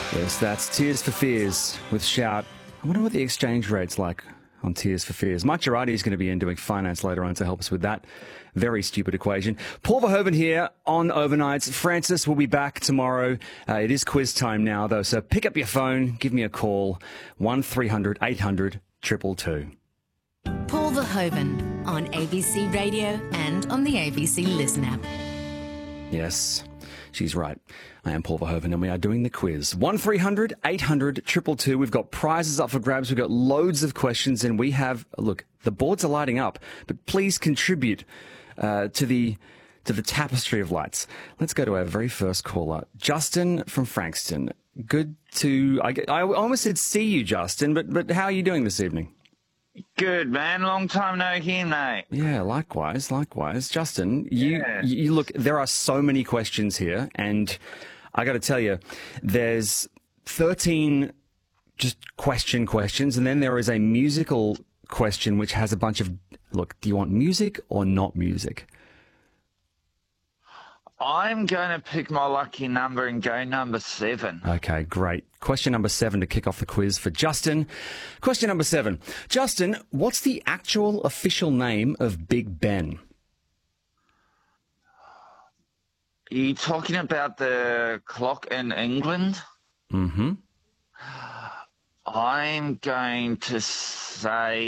Yes, that's Tears for Fears with Shout. I wonder what the exchange rate's like on Tears for Fears. Mike Girardi is going to be in doing finance later on to help us with that very stupid equation. Paul Verhoeven here on Overnights. Francis will be back tomorrow. It is quiz time now, though, so pick up your phone, give me a call, 1300 800 222. Paul Verhoeven on ABC Radio and on the ABC Listen app. Yes, she's right. I am Paul Verhoeven, and we are doing the quiz. 1300 800 222. We've got prizes up for grabs. We've got loads of questions, and we have, look, the boards are lighting up, but please contribute to the tapestry of lights. Let's go to our very first caller, Justin from Frankston. Good to, I almost said see you, Justin, but how are you doing this evening? Good, man. Long time no hear, mate. Yeah, likewise. Justin, you look, there are so many questions here, and I got to tell you, there's 13 just questions, and then there is a musical question which has a bunch of, look, do you want music or not music? I'm going to pick my lucky number and go number 7. Okay, great. Question number 7 to kick off the quiz for Justin. Question number 7. Justin, what's the actual official name of Big Ben? Are you talking about the clock in England? Mm-hmm. I'm going to say